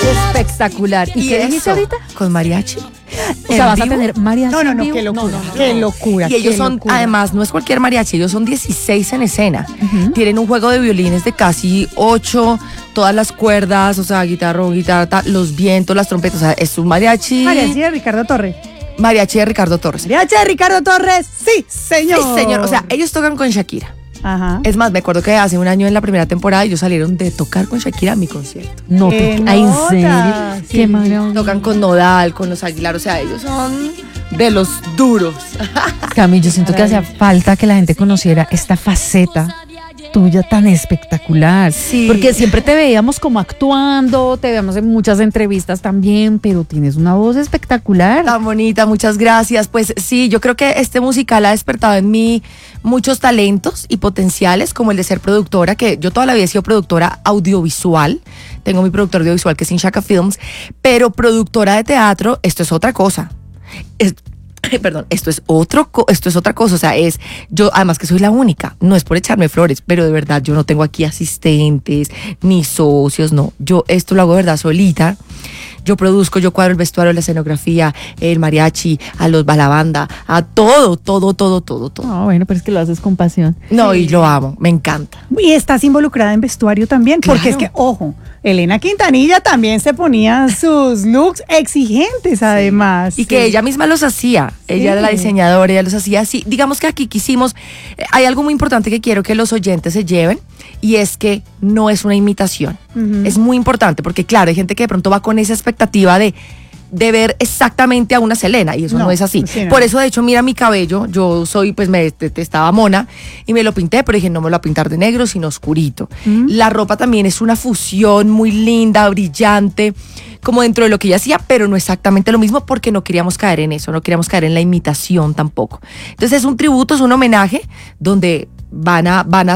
Espectacular. ¿Y qué dijiste ahorita? Con mariachi. O sea, vas a tener mariachi. No, qué locura. Qué locura. Y ellos son, además, no es cualquier mariachi, ellos son 16 en escena. Tienen un juego de violines de casi 8, todas las cuerdas, o sea, guitarra, los vientos, las trompetas, o sea, es un mariachi. Mariachi de Ricardo Torres. Mariachi de Ricardo Torres. Mariachi de Ricardo Torres, sí, señor. Sí, señor. O sea, ellos tocan con Shakira. Ajá. Es más, me acuerdo que hace un año en la primera temporada ellos salieron de tocar con Shakira a mi concierto. No, ¿en serio? Sí. Qué maravilla. Tocan con Nodal, con los Aguilar, o sea, ellos son de los duros. Cami, yo siento que hacía falta que la gente conociera esta faceta tuya tan espectacular. Sí. Porque siempre te veíamos como actuando, te veíamos en muchas entrevistas también, pero tienes una voz espectacular. Tan bonita, muchas gracias. Pues sí, yo creo que este musical ha despertado en mí muchos talentos y potenciales, como el de ser productora, que yo toda la vida he sido productora audiovisual. Tengo mi productor audiovisual que es Inshaka Films, pero productora de teatro, esto es otra cosa. Perdón, esto es otra cosa, o sea, yo además que soy la única, no es por echarme flores, pero de verdad yo no tengo aquí asistentes, ni socios, no, yo esto lo hago de verdad solita. Yo produzco, yo cuadro el vestuario, la escenografía, el mariachi, a la banda, a todo. Ah, bueno, pero es que lo haces con pasión. No, y lo amo, me encanta. Y estás involucrada en vestuario también, Claro. porque es que, ojo, Elena Quintanilla también se ponía sus looks exigentes además. Y que ella misma los hacía, ella era la diseñadora, ella los hacía así. Digamos que aquí quisimos, hay algo muy importante que quiero que los oyentes se lleven, y es que no es una imitación. Es muy importante, porque claro, hay gente que de pronto va con esa expectativa de ver exactamente a una Selena, y eso no es así. Sí, no. Por eso, de hecho, mira mi cabello, yo soy, pues estaba mona y me lo pinté, pero dije, no me lo voy a pintar de negro, sino oscurito. La ropa también es una fusión muy linda, brillante, como dentro de lo que ella hacía, pero no exactamente lo mismo, porque no queríamos caer en eso, no queríamos caer en la imitación tampoco. Entonces es un tributo, es un homenaje, donde van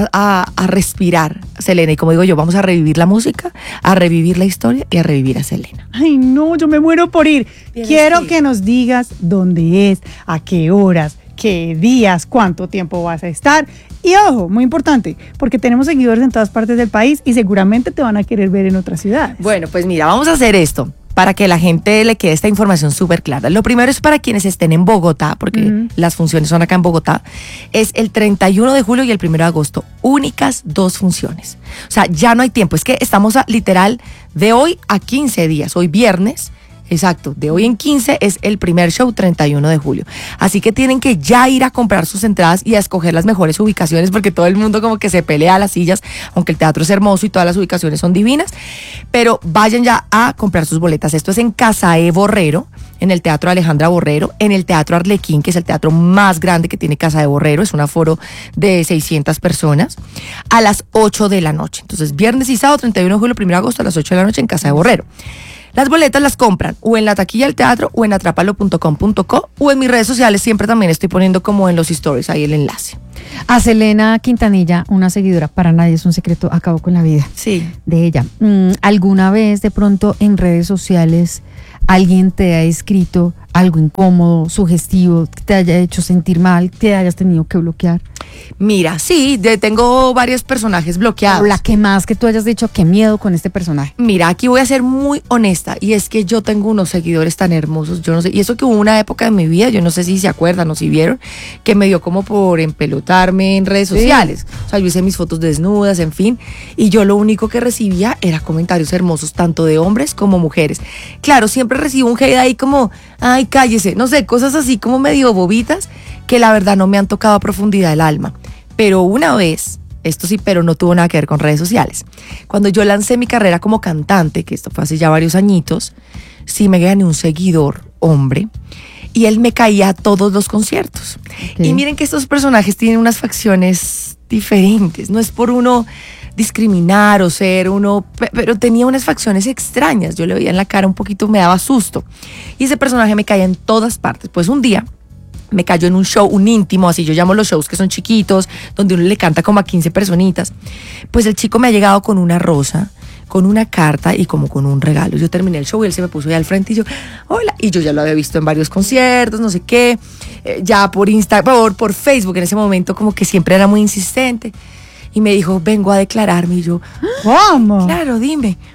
a respirar Selena, y como digo yo, vamos a revivir la música, a revivir la historia y a revivir a Selena. Ay, no, yo me muero por ir. Quiero que nos digas dónde es, a qué horas, qué días, cuánto tiempo vas a estar. Y ojo, muy importante, porque tenemos seguidores en todas partes del país y seguramente te van a querer ver en otras ciudades. Bueno, pues mira, vamos a hacer esto para que la gente le quede esta información súper clara. Lo primero es para quienes estén en Bogotá, porque las funciones son acá en Bogotá. Es el 31 de julio y el 1 de agosto. Únicas 2 funciones. O sea, ya no hay tiempo. Es que estamos literal de hoy a 15 días. Hoy viernes. Exacto, de hoy en 15 es el primer show, 31 de julio. Así que tienen que ya ir a comprar sus entradas y a escoger las mejores ubicaciones, porque todo el mundo como que se pelea a las sillas, aunque el teatro es hermoso y todas las ubicaciones son divinas. Pero vayan ya a comprar sus boletas. Esto es en Casae Borrero, en el Teatro Alejandra Borrero, en el Teatro Arlequín, que es el teatro más grande que tiene Casae Borrero, es un aforo de 600 personas, a las 8 de la noche. Entonces, viernes y sábado, 31 de julio, 1 de agosto, a las 8 de la noche en Casae Borrero. Las boletas las compran o en la taquilla del teatro o en atrapalo.com.co o en mis redes sociales. Siempre también estoy poniendo como en los stories ahí el enlace. A Selena Quintanilla, una seguidora, para nadie es un secreto, acabó con la vida de ella. ¿Alguna vez de pronto en redes sociales alguien te ha escrito algo incómodo, sugestivo, que te haya hecho sentir mal, te hayas tenido que bloquear? Mira, sí, tengo varios personajes bloqueados. La que más que tú hayas dicho, qué miedo con este personaje. Mira, aquí voy a ser muy honesta, y es que yo tengo unos seguidores tan hermosos, yo no sé, y eso que hubo una época de mi vida, yo no sé si se acuerdan o si vieron, que me dio como por empelotarme en redes sociales. O sea, yo hice mis fotos desnudas, en fin, y yo lo único que recibía era comentarios hermosos, tanto de hombres como mujeres. Claro, siempre recibo un hate ahí como, ay, cállese, no sé, cosas así como medio bobitas, que la verdad no me han tocado a profundidad el alma. Pero una vez, esto sí, pero no tuvo nada que ver con redes sociales. Cuando yo lancé mi carrera como cantante, que esto fue hace ya varios añitos, sí me gané un seguidor, hombre, y él me caía a todos los conciertos. Y miren que estos personajes tienen unas facciones diferentes, no es por uno discriminar o ser uno, pero tenía unas facciones extrañas. Yo le veía en la cara un poquito, me daba susto. Y ese personaje me caía en todas partes. Pues un día me cayó en un show, un íntimo, así yo llamo los shows que son chiquitos, donde uno le canta como a 15 personitas. Pues el chico me ha llegado con una rosa, con una carta y como con un regalo. Yo terminé el show y él se me puso ahí al frente y yo, hola. Y yo ya lo había visto en varios conciertos, no sé qué, ya por Instagram, por Facebook en ese momento, como que siempre era muy insistente. Y me dijo, vengo a declararme. Y yo, ¿cómo? Claro, dime.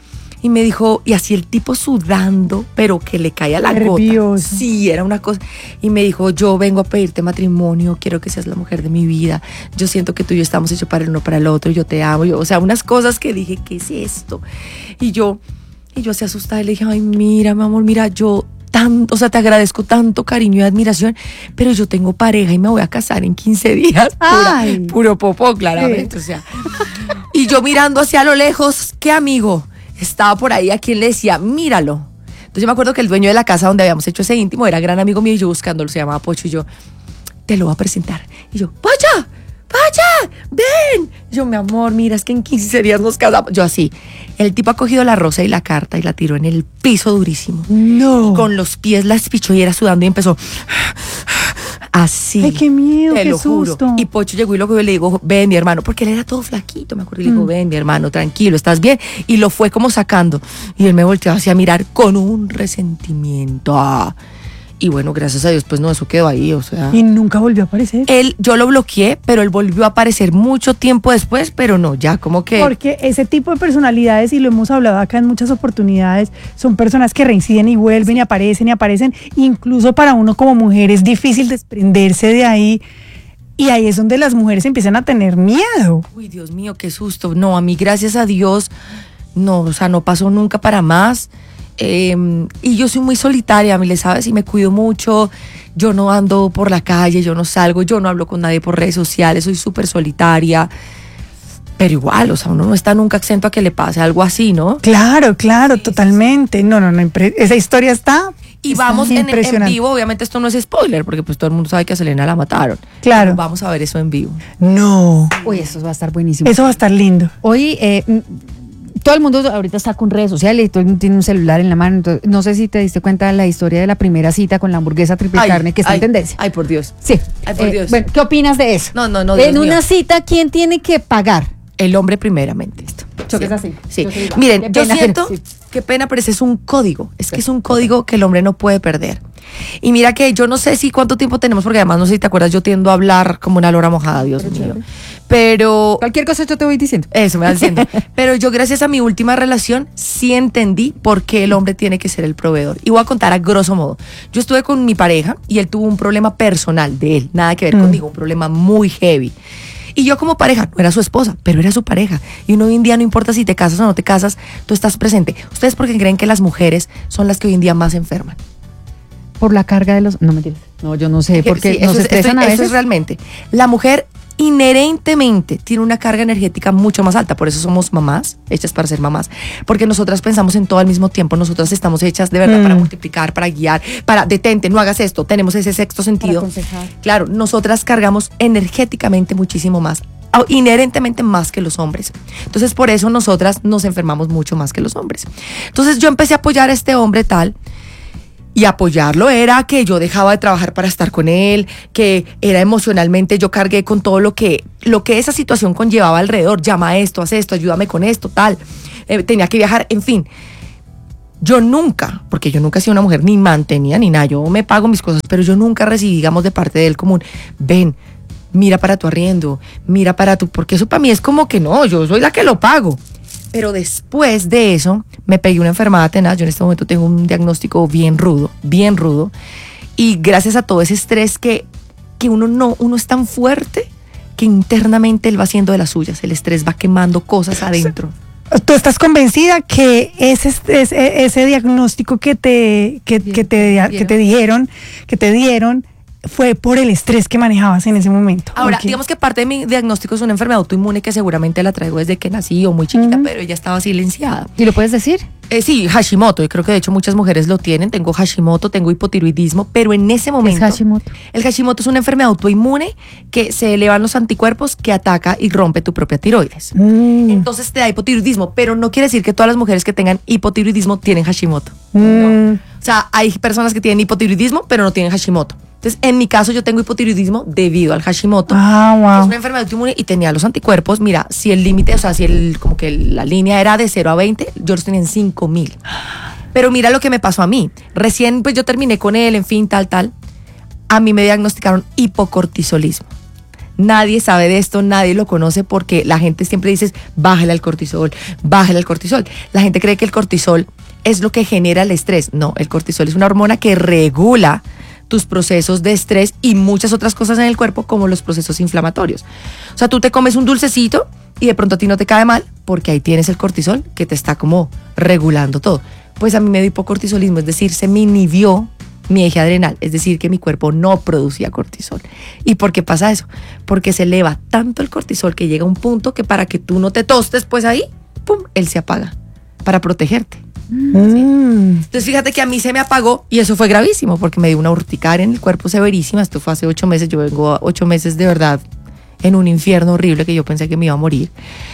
Y me dijo, y así el tipo sudando, pero que le caía la gota. Sí, era una cosa. Y me dijo, yo vengo a pedirte matrimonio, quiero que seas la mujer de mi vida. Yo siento que tú y yo estamos hechos para el uno para el otro, yo te amo. O sea, unas cosas que dije, ¿qué es esto? Y yo así asustada y le dije, ay, mira, mi amor, mira, yo tanto, o sea, te agradezco tanto cariño y admiración, pero yo tengo pareja y me voy a casar en 15 días. Puro popó, claramente. O sea. Y yo mirando hacia lo lejos, ¿qué amigo? Estaba por ahí a quien le decía, míralo. Entonces yo me acuerdo que el dueño de la casa donde habíamos hecho ese íntimo era gran amigo mío y yo buscándolo, se llamaba Pocho, y yo, te lo voy a presentar. Y yo, ¡Pocho! ¡Ven! Yo, mi amor, mira, es que en 15 días nos casamos. Yo así. El tipo ha cogido la rosa y la carta y la tiró en el piso durísimo. No. Y con los pies la espichó y era sudando y empezó así. Ay, qué miedo, te qué lo juro. susto. Y Pocho llegó y lo cogió y le dijo, ven, mi hermano, porque él era todo flaquito, me acuerdo. Y le dijo, ven, mi hermano, tranquilo, ¿estás bien? Y lo fue como sacando. Y él me volteó hacia a mirar con un resentimiento. Y bueno, gracias a Dios, pues no, eso quedó ahí, o sea. Y nunca volvió a aparecer. Yo lo bloqueé, pero él volvió a aparecer mucho tiempo después, pero no, ya como que. Porque ese tipo de personalidades, y lo hemos hablado acá en muchas oportunidades, son personas que reinciden y vuelven y aparecen. Incluso para uno como mujer es difícil desprenderse de ahí. Y ahí es donde las mujeres empiezan a tener miedo. Uy, Dios mío, qué susto. No, a mí, gracias a Dios, no, o sea, no pasó nunca para más. Y yo soy muy solitaria, ¿le sabes? Y me cuido mucho. Yo no ando por la calle, yo no salgo, yo no hablo con nadie por redes sociales, soy súper solitaria. Pero igual, o sea, uno no está nunca exento a que le pase algo así, ¿no? Claro, totalmente. No, esa historia está. Y vamos en vivo, obviamente esto no es spoiler, porque pues todo el mundo sabe que a Selena la mataron. Claro. Pero vamos a ver eso en vivo. No. Uy, eso va a estar buenísimo. Eso va a estar lindo. Hoy, todo el mundo ahorita está con redes sociales y todo el mundo tiene un celular en la mano. Entonces, no sé si te diste cuenta de la historia de la primera cita con la hamburguesa triple carne que está en tendencia. Ay, por Dios. Sí. Ay, por Dios. Bueno, ¿qué opinas de eso? No, en una cita, ¿quién tiene que pagar? El hombre primeramente. Esto. Yo que es así. Sí. Miren, yo siento, qué pena, pero ese es un código. Es que es un código que el hombre no puede perder. Y mira que yo no sé si cuánto tiempo tenemos, porque además no sé si te acuerdas, yo tiendo a hablar como una lora mojada, Dios mío. Pero cualquier cosa yo te voy diciendo. Eso me va diciendo. Pero yo, gracias a mi última relación, sí entendí por qué el hombre tiene que ser el proveedor. Y voy a contar a grosso modo. Yo estuve con mi pareja y él tuvo un problema personal de él, nada que ver conmigo, un problema muy heavy. Y yo como pareja, no era su esposa, pero era su pareja. Y uno hoy en día, no importa si te casas o no te casas, tú estás presente. ¿Ustedes por qué creen que las mujeres son las que hoy en día más se enferman? Por la carga de los... No, mentiras. No, yo no sé, porque sí, nos estresan a veces. Eso es realmente. La mujer inherentemente tiene una carga energética mucho más alta, por eso somos mamás, hechas para ser mamás, porque nosotras pensamos en todo al mismo tiempo, nosotras estamos hechas de verdad para multiplicar, para guiar, para detente, no hagas esto, tenemos ese sexto sentido. Claro, nosotras cargamos energéticamente muchísimo más, inherentemente más que los hombres. Entonces por eso nosotras nos enfermamos mucho más que los hombres. Entonces yo empecé a apoyar a este hombre tal. Y apoyarlo era que yo dejaba de trabajar para estar con él, que era emocionalmente, yo cargué con todo lo que esa situación conllevaba alrededor. Llama a esto, haz esto, ayúdame con esto, tal. Tenía que viajar, en fin. Yo nunca, porque yo nunca he sido una mujer ni mantenida ni nada, yo me pago mis cosas, pero yo nunca recibí, digamos, de parte de él como un, ven, mira para tu arriendo, mira para tu, porque eso para mí es como que no, yo soy la que lo pago. Pero después de eso, me pegué una enfermedad tenaz. Yo en este momento tengo un diagnóstico bien rudo. Y gracias a todo ese estrés que uno es tan fuerte que internamente él va haciendo de las suyas. El estrés va quemando cosas adentro. ¿Tú estás convencida que ese diagnóstico que te dieron fue por el estrés que manejabas en ese momento? Ahora, digamos que parte de mi diagnóstico es una enfermedad autoinmune que seguramente la traigo desde que nací o muy chiquita, pero ella estaba silenciada. ¿Y lo puedes decir? Sí, Hashimoto, y creo que de hecho muchas mujeres lo tienen. Tengo Hashimoto, tengo hipotiroidismo, pero en ese momento... ¿Qué es Hashimoto? El Hashimoto es una enfermedad autoinmune que se elevan los anticuerpos, que ataca y rompe tu propia tiroides. Entonces te da hipotiroidismo, pero no quiere decir que todas las mujeres que tengan hipotiroidismo tienen Hashimoto. No. O sea, hay personas que tienen hipotiroidismo, pero no tienen Hashimoto. Entonces, en mi caso, yo tengo hipotiroidismo debido al Hashimoto. Wow. Es una enfermedad autoinmune y tenía los anticuerpos. Mira, si el límite, o sea, como que la línea era de 0 a 20, yo los tenía en 5,000. Pero mira lo que me pasó a mí. Recién, pues yo terminé con él, en fin, tal. A mí me diagnosticaron hipocortisolismo. Nadie sabe de esto, nadie lo conoce porque la gente siempre dice, bájale al cortisol, bájale al cortisol. La gente cree que el cortisol es lo que genera el estrés. No, el cortisol es una hormona que regula tus procesos de estrés y muchas otras cosas en el cuerpo, como los procesos inflamatorios. O sea, tú te comes un dulcecito y de pronto a ti no te cae mal porque ahí tienes el cortisol que te está como regulando todo. Pues a mí me dio hipocortisolismo, es decir, se me inhibió mi eje adrenal, es decir, que mi cuerpo no producía cortisol. ¿Y por qué pasa eso? Porque se eleva tanto el cortisol que llega a un punto que para que tú no te tostes, pues ahí, pum, él se apaga para protegerte. ¿Sí? Entonces fíjate que a mí se me apagó y eso fue gravísimo porque me dio una urticaria en el cuerpo severísima. Esto fue hace 8 meses, yo vengo a 8 meses de verdad en un infierno horrible que yo pensé que me iba a morir.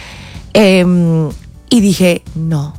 Y dije, no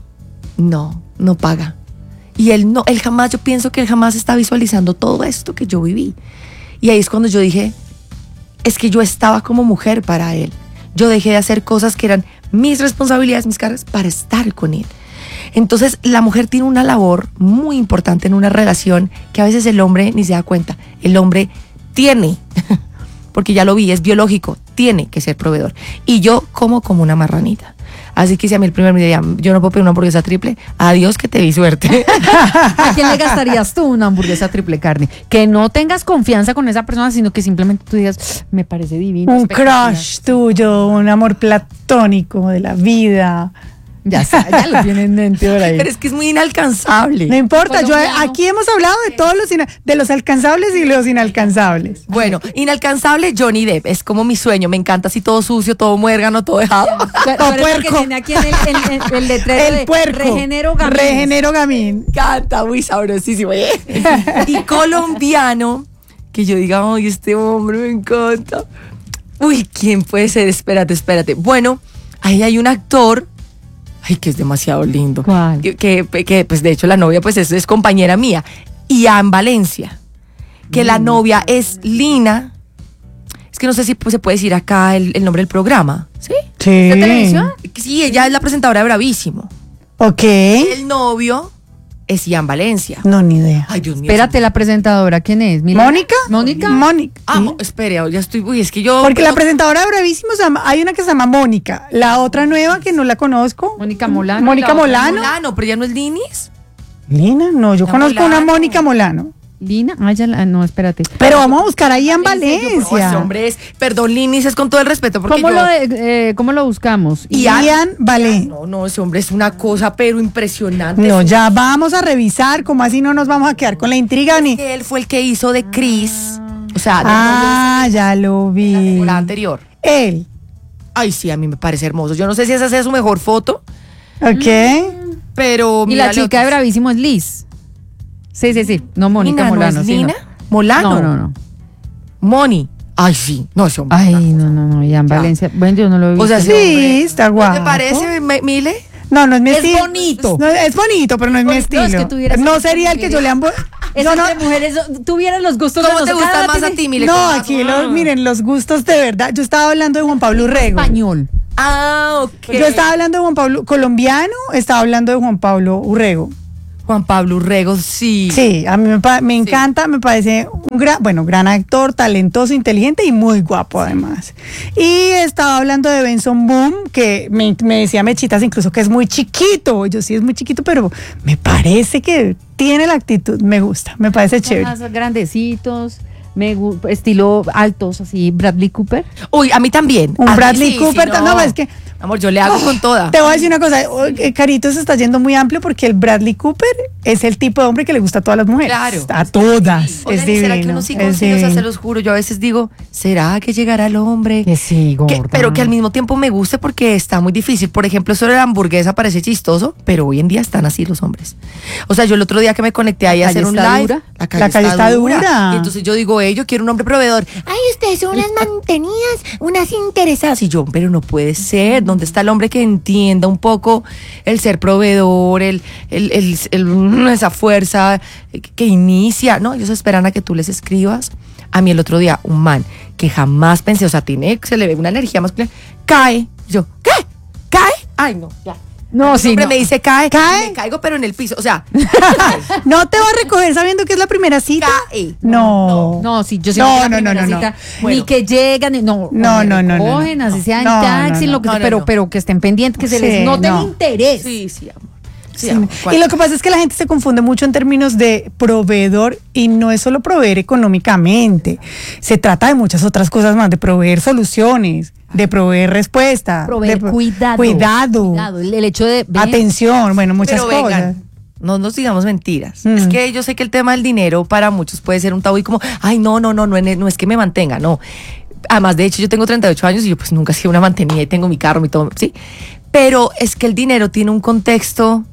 paga. Y él jamás, yo pienso que él jamás está visualizando todo esto que yo viví. Y ahí es cuando yo dije, es que yo estaba como mujer para él. Yo dejé de hacer cosas que eran mis responsabilidades, mis cargas, para estar con él. Entonces, la mujer tiene una labor muy importante en una relación que a veces el hombre ni se da cuenta. El hombre tiene, porque ya lo vi, es biológico, tiene que ser proveedor. Y yo como una marranita. Así que si a mí el primer día yo no puedo pedir una hamburguesa triple, adiós que te di suerte. ¿A quién le gastarías tú una hamburguesa triple carne? Que no tengas confianza con esa persona, sino que simplemente tú digas, me parece divino. Un crush tuyo, un amor platónico de la vida. Ya lo tienen en mente por ahí. Pero es que es muy inalcanzable. No importa, aquí hemos hablado de todos de los alcanzables y los inalcanzables. Bueno, inalcanzable Johnny Depp, es como mi sueño, me encanta así todo sucio, todo muérgano, todo dejado. O puerco. Que tiene aquí en el letrero el puerco. Regenero Gamín. Regenero Gamín. Canta, muy sabrosísimo. Y colombiano, que yo diga, ay, este hombre me encanta. Uy, ¿quién puede ser? Espérate. Bueno, ahí hay un actor. Ay, que es demasiado lindo. ¿Cuál? Que pues de hecho la novia pues es compañera mía. Ian Valencia. Que la novia es Lina. Es que no sé si pues, se puede decir acá el nombre del programa. ¿Sí? Sí. ¿De televisión? Sí, ella es la presentadora de Bravísimo. Ok. El novio es Ian Valencia. No, ni idea. Ay, Dios mío. Espérate, la presentadora, ¿quién es? ¿Mónica? ¿Mónica? Espere, ya estoy. Uy, es que yo. Porque la presentadora de Bravísimos, hay una que se llama Mónica. La otra nueva que no la conozco. Mónica Molano. Mónica Molano. Molano, pero ya no es Linis. Lina, no, yo conozco Molano. una Mónica Molano. Lina, no, espérate. Pero vamos a buscar a Ian Valencia. Ese hombre es, perdón, Linis, es con todo el respeto. Porque ¿Cómo lo buscamos? Ian Valencia. No, ese hombre es una cosa, pero impresionante. No, ya vamos a revisar, como así no nos vamos a quedar con la intriga ni. Él fue el que hizo de Chris. O sea, ya lo vi. la temporada anterior. Él. Ay, sí, a mí me parece hermoso. Yo no sé si esa sea su mejor foto, Ok. pero. Y la chica de Bravísimo es Liz. Sí. No, Mónica Molano. Molano. ¿No es sí, Lina? no. Molano. No. Moni. Ay, sí. No, ese hombre. Ay, no, Ian Valencia. Bueno, yo no lo he visto. O sea, Sí, está guapo. ¿Te parece, Mile? No es mi Es estilo. bonito. No, es bonito, pero no es mi estilo. es que tuvieras- No sería el que yo le ambo. Esas de mujeres tuvieran los gustos ¿Cómo de te gustan más a ti, Mile? No, aquí miren, los gustos de verdad. Yo estaba hablando de Juan Pablo Urrego. español. Ah, ok. Yo estaba hablando de Juan Pablo colombiano, estaba hablando de Juan Pablo Urrego. Juan Pablo Urrego, sí. Sí, a mí me encanta, me parece un gran actor, talentoso, inteligente y muy guapo además. Y estaba hablando de Benson Boom, que me decía Mechitas incluso que es muy chiquito. Yo sí es muy chiquito, pero me parece que tiene la actitud, me gusta, me parece chévere. Más grandecitos, estilo altos, así, Bradley Cooper. Uy, a mí también. Un A mí Bradley sí, Cooper, sí, no, es que amor, yo le hago con toda. te voy a decir una cosa, Carito se está yendo muy amplio porque el Bradley Cooper es el tipo de hombre que le gusta a todas las mujeres. Claro. A todas. Oigan, es ¿y divino. ¿será que uno sí es consigue? O sea, divino. se los juro, yo a veces digo, ¿será que llegará el hombre? Que sí, gorda. Pero que al mismo tiempo me guste porque está muy difícil. Por ejemplo, eso de la hamburguesa parece chistoso, pero hoy en día están así los hombres. O sea, yo el otro día que me conecté ahí a hacer un está live, dura? La calle está dura. Y entonces yo digo, yo quiero un hombre proveedor. Ay, ustedes son unas mantenidas, unas interesadas. Y yo, pero no puede ser. ¿Dónde está el hombre que entienda un poco el ser proveedor, esa fuerza que inicia? No, ellos esperan a que tú les escribas. A mí el otro día, un man que jamás pensé, o sea, se le ve una energía masculina, cae. Yo, ¿qué? ¿Cae? Ay, no, ya. No, sí. Siempre me dice cae, me caigo, pero en el piso. O sea, no te va a recoger sabiendo que es la primera cita. Cae. No, sí, yo siempre la primera cita. Bueno. Ni que llegan, no. Cogen, así sea en taxi, lo que pero que estén pendientes, que se les note el interés. Sí, amor. Sí, y lo que pasa es que la gente se confunde mucho en términos de proveedor y no es solo proveer económicamente, se trata de muchas otras cosas más, de proveer soluciones, de proveer respuesta, proveer cuidado, el hecho de atención, bueno, muchas cosas. Vengan. No nos digamos mentiras. Es que yo sé que el tema del dinero para muchos puede ser un tabú y como, ay, no es que me mantenga, no. Además, de hecho, yo tengo 38 años y yo pues nunca he sido una mantenida y tengo mi carro, mi todo, ¿sí? Pero es que el dinero tiene un contexto.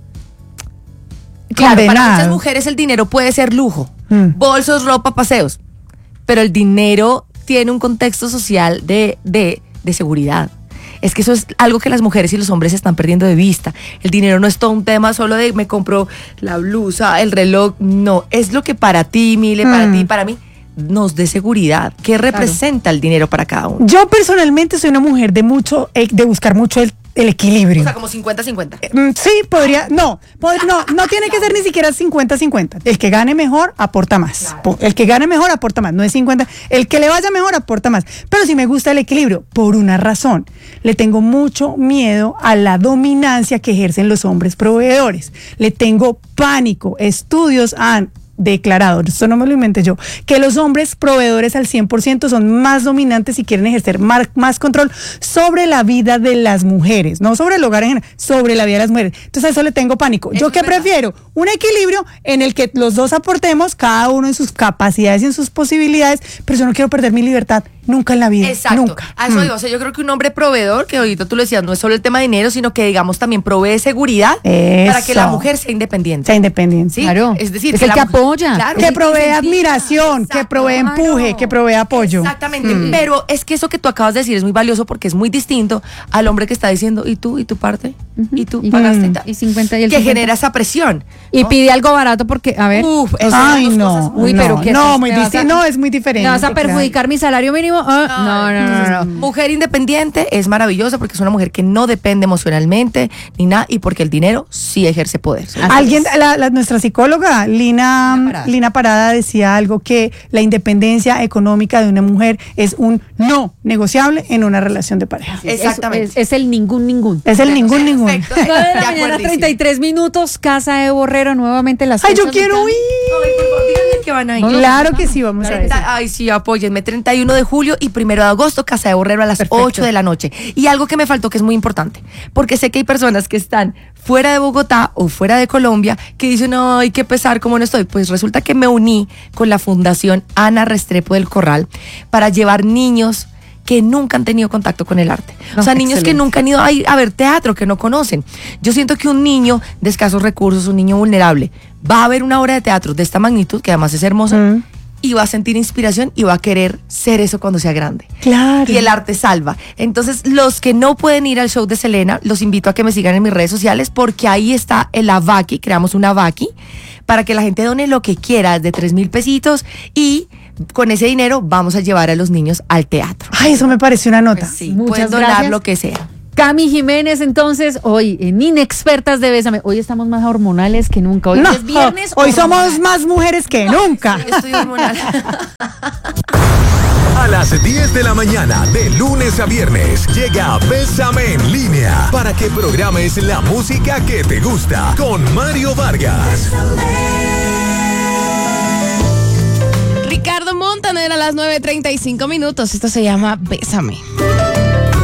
Claro, para muchas mujeres el dinero puede ser lujo, bolsos, ropa, paseos, pero el dinero tiene un contexto social de seguridad. Es que eso es algo que las mujeres y los hombres están perdiendo de vista. El dinero no es todo un tema solo de me compro la blusa, el reloj, no, es lo que para ti, Mile, para ti, para mí, nos dé seguridad. ¿Qué representa el dinero para cada uno? Yo personalmente soy una mujer de buscar mucho el equilibrio. O sea, como 50-50. Sí, podría, no tiene que ser ni siquiera 50-50. El que gane mejor aporta más. Claro. El que gane mejor aporta más, no es 50. El que le vaya mejor aporta más. Pero sí me gusta el equilibrio, por una razón. Le tengo mucho miedo a la dominancia que ejercen los hombres proveedores. Le tengo pánico. Estudios han declarado, esto no me lo inventé yo, que los hombres proveedores al 100% son más dominantes y quieren ejercer más control sobre la vida de las mujeres, no sobre el hogar en general, sobre la vida de las mujeres. Entonces a eso le tengo pánico. ¿Yo qué prefiero? Un equilibrio en el que los dos aportemos, cada uno en sus capacidades y en sus posibilidades, pero yo no quiero perder mi libertad nunca en la vida. Exacto. Nunca. A eso digo, o sea, yo creo que un hombre proveedor, que ahorita tú lo decías, no es solo el tema de dinero, sino que digamos también provee seguridad para que la mujer sea independiente. Sea independiente. ¿Sí? Claro. Es decir, es el que apoya. Claro, que provee admiración, que provee empuje, que provee apoyo. Exactamente. Pero es que eso que tú acabas de decir es muy valioso porque es muy distinto al hombre que está diciendo, ¿y tú? ¿Y tu parte? ¿Y tú? ¿Pagaste? Y 50 y el que 50. genera esa presión. Y pide algo barato porque, a ver. Ay, no. Uy, pero que no, muy distinto. No, es muy diferente. ¿Me vas a perjudicar mi salario mínimo? No. Mujer independiente es maravillosa porque es una mujer que no depende emocionalmente ni nada y porque el dinero sí ejerce poder. Alguien, nuestra psicóloga Lina Parada decía algo, que la independencia económica de una mujer es un no negociable en una relación de pareja. Exactamente. Es el ningún. Es el ningún. Perfecto. 33 minutos, Casa de Borrero, nuevamente las Ay, yo quiero ir. Ay, por favor, díganme que van a ir. Claro que sí, vamos a ver. Ay, sí, apóyenme. 31 de julio y 1 de agosto, Casa de Borrero a las 8 de la noche. Y algo que me faltó que es muy importante, porque sé que hay personas que están fuera de Bogotá o fuera de Colombia que dicen, ay, qué pesar, ¿cómo no estoy? Pues resulta que me uní con la Fundación Ana Restrepo del Corral para llevar niños que nunca han tenido contacto con el arte. O sea, niños que nunca han ido a ver teatro, que no conocen. Yo siento que un niño de escasos recursos, un niño vulnerable, va a ver una obra de teatro de esta magnitud, que además es hermosa, y va a sentir inspiración y va a querer ser eso cuando sea grande. Claro. Y el arte salva. Entonces, los que no pueden ir al show de Selena, los invito a que me sigan en mis redes sociales, porque ahí está el Avaki, creamos una Avaki, para que la gente done lo que quiera, de 3,000 pesitos, y con ese dinero vamos a llevar a los niños al teatro. Ay, eso me pareció una nota. Pues sí, pueden donar lo que sea. Cami Jiménez, entonces, hoy en Inexpertas de Bésame, hoy estamos más hormonales que nunca. Hoy es viernes. Hoy somos más mujeres que nunca. Sí, estoy hormonal. A las 10 de la mañana, de lunes a viernes, llega Bésame en línea para que programes la música que te gusta con Mario Vargas. Ricardo Montaner a las 9:35. Esto se llama Bésame.